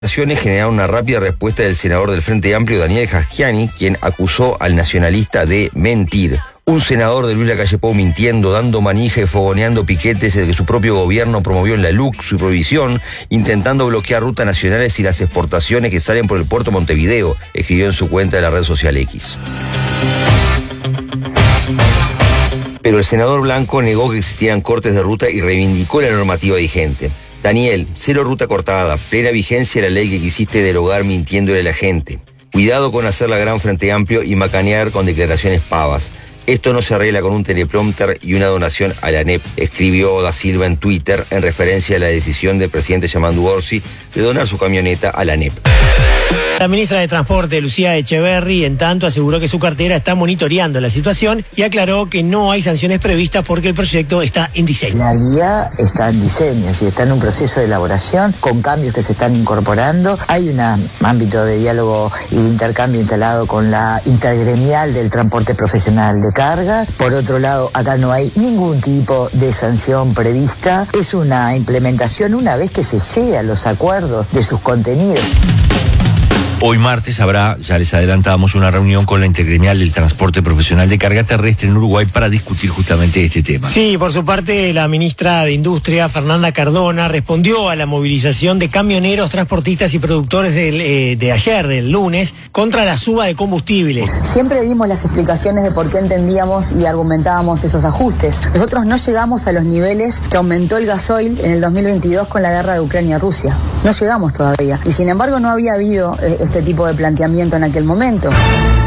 Generaron una rápida respuesta del senador del Frente Amplio, Daniel Jasquiani, quien acusó al nacionalista de mentir. Un senador de Luis Lacalle Pou mintiendo, dando manija y fogoneando piquetes de que su propio gobierno promovió en la LUC su prohibición, intentando bloquear rutas nacionales y las exportaciones que salen por el puerto Montevideo, escribió en su cuenta de la red social X. Pero el senador Blanco negó que existieran cortes de ruta y reivindicó la normativa vigente. Daniel, cero ruta cortada, plena vigencia de la ley que quisiste derogar mintiéndole a la gente. Cuidado con hacer la gran Frente Amplio y macanear con declaraciones pavas. Esto no se arregla con un teleprompter y una donación a la ANEP, escribió Da Silva en Twitter en referencia a la decisión del presidente Yamandu Orsi de donar su camioneta a la ANEP. La ministra de Transporte, Lucía Echeverri, en tanto aseguró que su cartera está monitoreando la situación y aclaró que no hay sanciones previstas porque el proyecto está en diseño. La guía está en diseño, y está en un proceso de elaboración con cambios que se están incorporando. Hay un ámbito de diálogo y de intercambio instalado con la intergremial del transporte profesional de carga. Por otro lado, acá no hay ningún tipo de sanción prevista. Es una implementación una vez que se llegue a los acuerdos de sus contenidos. Hoy martes habrá, ya les adelantábamos, una reunión con la intergremial del transporte profesional de carga terrestre en Uruguay para discutir justamente este tema. Sí, por su parte, la ministra de Industria, Fernanda Cardona, respondió a la movilización de camioneros, transportistas y productores de ayer, del lunes, contra la suba de combustible. Siempre dimos las explicaciones de por qué entendíamos y argumentábamos esos ajustes. Nosotros no llegamos a los niveles que aumentó el gasoil en el 2022 con la guerra de Ucrania-Rusia. No llegamos todavía. Y sin embargo no había habido este tipo de planteamiento en aquel momento.